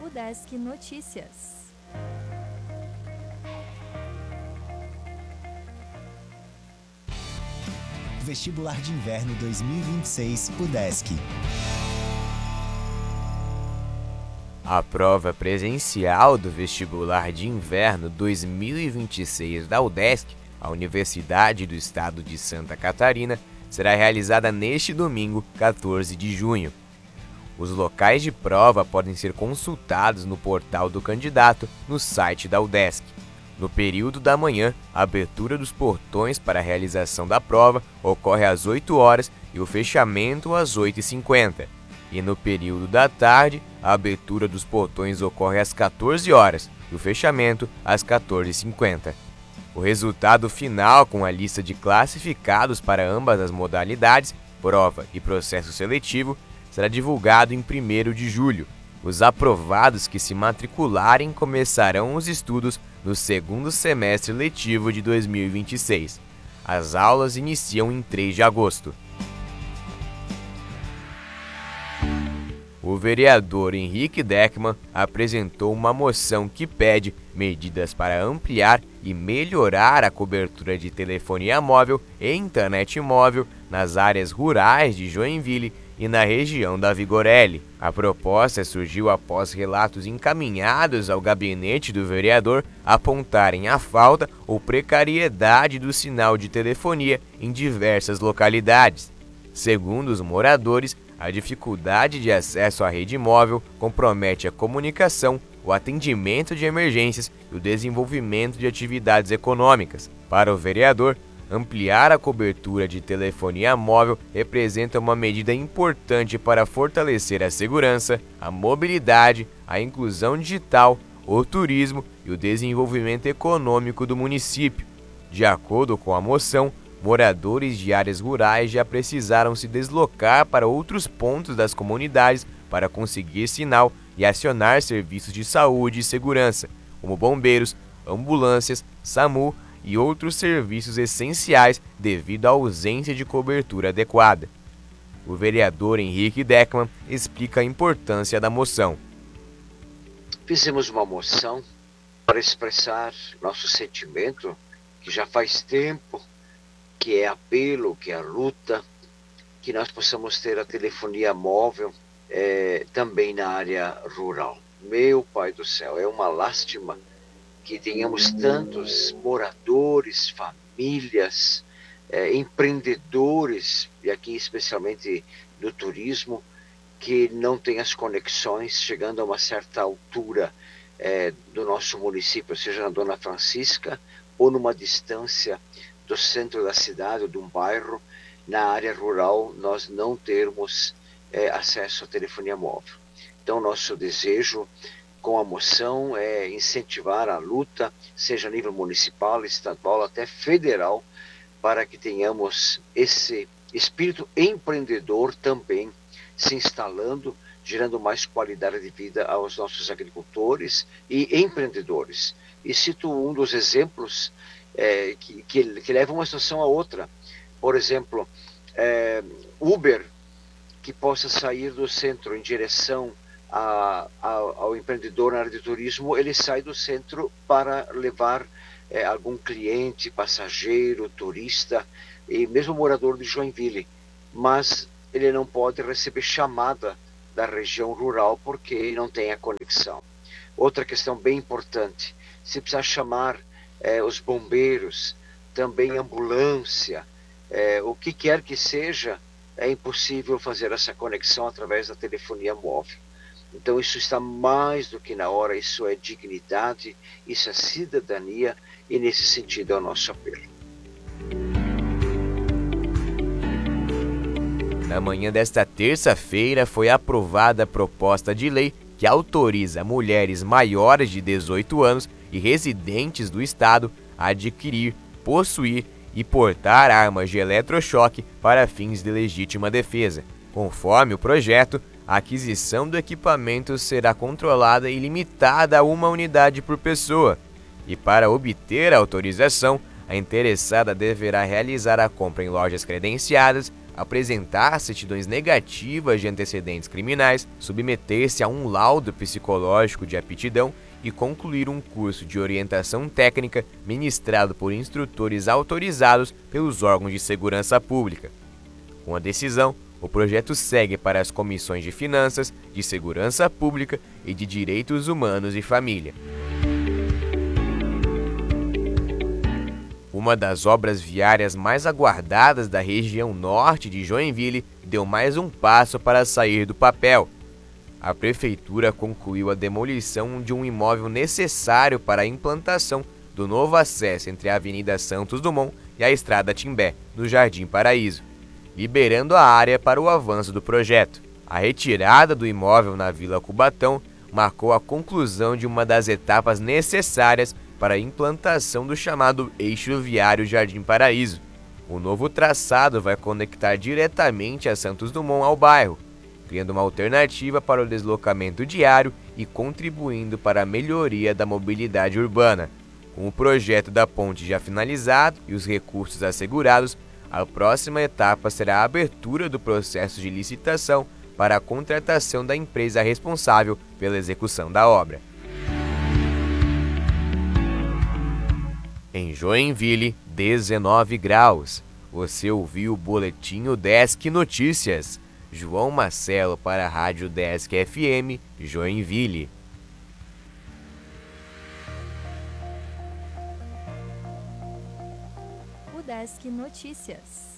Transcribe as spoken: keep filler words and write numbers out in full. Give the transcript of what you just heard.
Udesc Notícias. Vestibular de Inverno dois mil e vinte e seis, Udesc. A prova presencial do Vestibular de Inverno dois mil e vinte e seis da Udesc, a Universidade do Estado de Santa Catarina, será realizada neste domingo, quatorze de junho. Os locais de prova podem ser consultados no portal do candidato no site da Udesc. No período da manhã, a abertura dos portões para a realização da prova ocorre às oito horas e o fechamento às oito e cinquenta. E no período da tarde, a abertura dos portões ocorre às quatorze horas e o fechamento às quatorze e cinquenta. O resultado final, com a lista de classificados para ambas as modalidades, prova e processo seletivo, será divulgado em primeiro de julho. Os aprovados que se matricularem começarão os estudos no segundo semestre letivo de dois mil e vinte e seis. As aulas iniciam em três de agosto. O vereador Henrique Deckmann apresentou uma moção que pede medidas para ampliar e melhorar a cobertura de telefonia móvel e internet móvel nas áreas rurais de Joinville e na região da Vigorelli. A proposta surgiu após relatos encaminhados ao gabinete do vereador apontarem a falta ou precariedade do sinal de telefonia em diversas localidades. Segundo os moradores, a dificuldade de acesso à rede móvel compromete a comunicação, o atendimento de emergências e o desenvolvimento de atividades econômicas. Para o vereador, ampliar a cobertura de telefonia móvel representa uma medida importante para fortalecer a segurança, a mobilidade, a inclusão digital, o turismo e o desenvolvimento econômico do município. De acordo com a moção, moradores de áreas rurais já precisaram se deslocar para outros pontos das comunidades para conseguir sinal e acionar serviços de saúde e segurança, como bombeiros, ambulâncias, SAMU e outros serviços essenciais devido à ausência de cobertura adequada. O vereador Henrique Deckmann explica a importância da moção. Fizemos uma moção para expressar nosso sentimento, que já faz tempo, que é apelo, que é luta, que nós possamos ter a telefonia móvel é, também na área rural. Meu Pai do céu, é uma lástima que tenhamos tantos moradores, famílias, é, empreendedores, e aqui especialmente do turismo, que não têm as conexões chegando a uma certa altura é, do nosso município, seja na Dona Francisca ou numa distância do centro da cidade ou de um bairro, na área rural, nós não termos é, acesso à telefonia móvel. Então, nosso desejo com a moção é incentivar a luta, seja a nível municipal, estadual, até federal, para que tenhamos esse espírito empreendedor também se instalando, gerando mais qualidade de vida aos nossos agricultores e empreendedores. E cito um dos exemplos É, que, que, que leva uma situação a outra. Por exemplo, é, Uber, que possa sair do centro em direção a, a, ao empreendedor na área de turismo, ele sai do centro para levar é, algum cliente, passageiro, turista, e mesmo morador de Joinville, mas ele não pode receber chamada da região rural porque não tem a conexão. Outra questão bem importante, se precisar chamar É, os bombeiros, também ambulância, é, o que quer que seja, é impossível fazer essa conexão através da telefonia móvel. Então isso está mais do que na hora, isso é dignidade, isso é cidadania, e nesse sentido é o nosso apelo. Na manhã desta terça-feira foi aprovada a proposta de lei que autoriza mulheres maiores de dezoito anos e residentes do estado a adquirir, possuir e portar armas de eletrochoque para fins de legítima defesa. Conforme o projeto, a aquisição do equipamento será controlada e limitada a uma unidade por pessoa. E para obter a autorização, a interessada deverá realizar a compra em lojas credenciadas, apresentar certidões negativas de antecedentes criminais, submeter-se a um laudo psicológico de aptidão e concluir um curso de orientação técnica ministrado por instrutores autorizados pelos órgãos de segurança pública. Com a decisão, o projeto segue para as comissões de Finanças, de Segurança Pública e de Direitos Humanos e Família. Uma das obras viárias mais aguardadas da região norte de Joinville deu mais um passo para sair do papel. A Prefeitura concluiu a demolição de um imóvel necessário para a implantação do novo acesso entre a Avenida Santos Dumont e a Estrada Timbé, no Jardim Paraíso, liberando a área para o avanço do projeto. A retirada do imóvel na Vila Cubatão marcou a conclusão de uma das etapas necessárias para a implantação do chamado Eixo Viário Jardim Paraíso. O novo traçado vai conectar diretamente a Santos Dumont ao bairro, criando uma alternativa para o deslocamento diário e contribuindo para a melhoria da mobilidade urbana. Com o projeto da ponte já finalizado e os recursos assegurados, a próxima etapa será a abertura do processo de licitação para a contratação da empresa responsável pela execução da obra. Em Joinville, dezenove graus. Você ouviu o Boletim UDESC Notícias. João Marcelo para a Rádio UDESC F M, Joinville. UDESC Notícias.